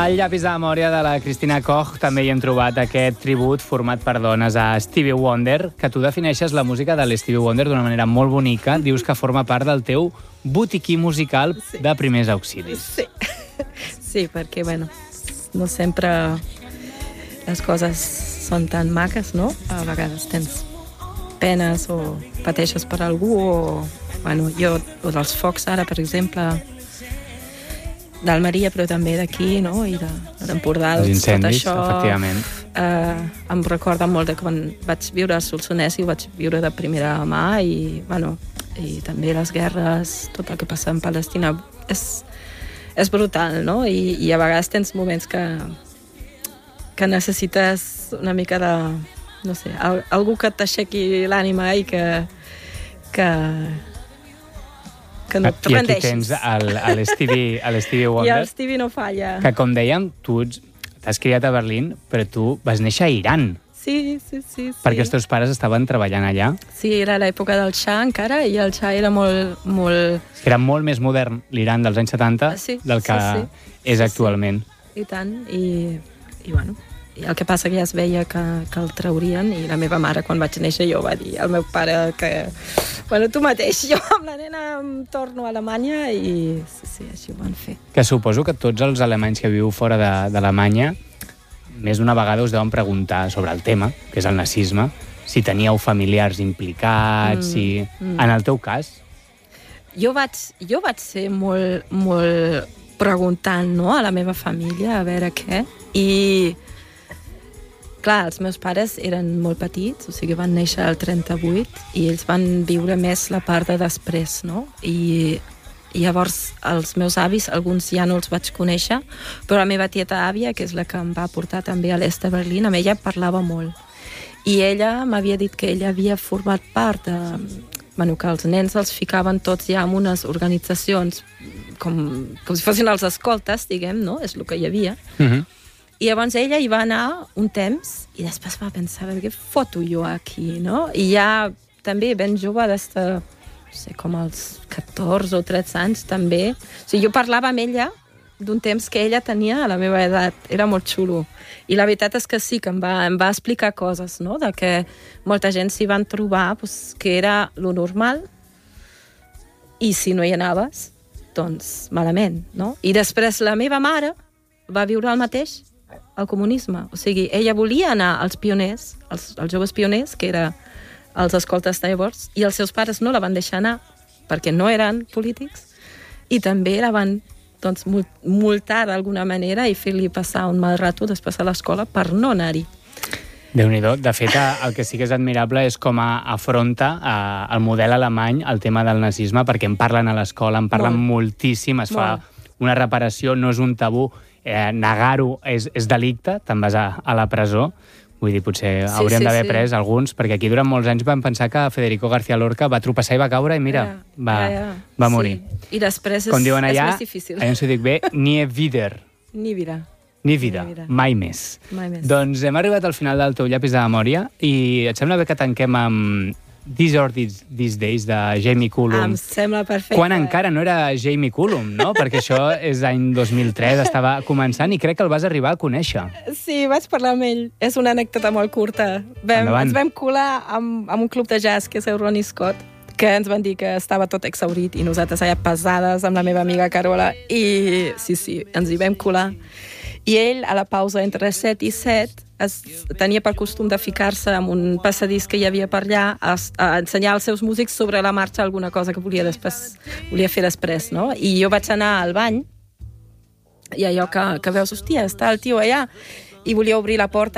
Al llapis de memòria de la Cristina Koch també hi hem trobat aquest tribut format per dones a Stevie Wonder, que tu defineixes la música de l'Stevie Wonder d'una manera molt bonica. Dius que forma part del teu botiquí musical de primers auxilis. Sí, sí, perquè, bueno, no sempre les coses són tan maques, no? A vegades tens penes o pateixes per algú o, bueno, jo, o dels focs ara, per exemple, d'Almeria, però també d'aquí, no? I de l'Empordà, els incendis, tot això, efectivament. Em recorda molt de quan vaig viure a Solsonès i ho vaig viure de primera mà i, bueno, i també les guerres, tot el que passa en Palestina, és brutal, no? I a vegades tens moments que necessites una mica de, no sé, algú que t'aixequi l'ànima i que no et rendeixis. I aquí tens l'Stevie Wonder. I el Stevie no falla. Que, com dèiem, tu t'has criat a Berlín, però tu vas néixer a Iran. Sí. Perquè els teus pares estaven treballant allà. Sí, era l'època del Shah encara, i el Shah era molt... Era molt més modern l'Iran dels anys 70 del que és actualment. I tant, i bueno... I el que passa que ja es veia que el traurien, i la meva mare, quan vaig néixer, jo va dir al meu pare que... Bueno, tu mateix, jo amb la nena em torno a Alemanya, i sí, així ho van fer. Que suposo que tots els alemanys que viu fora d'Alemanya més d'una vegada us deuen preguntar sobre el tema, que és el nazisme, si teníeu familiars implicats, En el teu cas? Jo vaig ser molt preguntant, no?, a la meva família, a veure què, i... Clar, els meus pares eren molt petits, o sigui, van néixer al 38, i ells van viure més la part de després, no? I llavors els meus avis, alguns ja no els vaig conèixer, però la meva tieta àvia, que és la que em va portar també a l'est de Berlín, amb ella parlava molt. I ella m'havia dit que ella havia format part de... Bueno, que els nens els ficaven tots ja en unes organitzacions com si fossin els escoltes, diguem, no? És el que hi havia. I llavors ella hi va anar un temps i després va pensar, què foto jo aquí, no? I ja també ben jove, des de, no sé, com als 14 o 13 anys també. O sigui, jo parlava amb ella d'un temps que ella tenia a la meva edat. Era molt xulo. I la veritat és que sí, que em va explicar coses, no? De que molta gent s'hi van trobar, pues, que era lo normal, i si no hi anaves, doncs malament, no? I després la meva mare va viure el mateix, el comunisme. O sigui, ella volia anar als pioners, als joves pioners, que era els escoltes de llavors, i els seus pares no la van deixar anar, perquè no eren polítics, i també la van, doncs, multar d'alguna manera i fer-li passar un mal rato després a l'escola per no anar-hi. Déu-n'hi-do. De fet, el que sí que és admirable és com afronta el model alemany el tema del nazisme, perquè en parlen a l'escola, en parlen moltíssim, es fa una reparació, no és un tabú, negar-ho és delicte, te'n vas a la presó. Vull dir, potser hauríem d'haver pres alguns, perquè aquí durant molts anys vam pensar que Federico García Lorca va tropeçar i va caure i mira, va morir. I després com diuen allà, és més difícil. Allà s'ho dic bé, nie wieder. Ni vida. Ni vida, mai més. Doncs hem arribat al final del teu llapis de memòria i et sembla bé que tanquem amb These Are These Days de Jamie Cullum. Em sembla perfecte. Quan encara no era Jamie Cullum, no? Perquè això és any 2003, estava començant i crec que el vas arribar a conèixer. Sí, vaig parlar amb ell. És una anècdota molt curta. Ens vam colar amb un club de jazz que és el Ronnie Scott, que ens van dir que estava tot exhaurit i nosaltres allà pesades amb la meva amiga Carola i sí, ens hi vam colar. I ell, a la pausa entre 7 i 7, tenia per costum de ficar-se en un passadís que hi havia per allà a ensenyar als seus músics sobre la marxa alguna cosa que volia fer després, no? I jo vaig anar al bany i allò que veus, hòstia, està el tio allà, i volia obrir la porta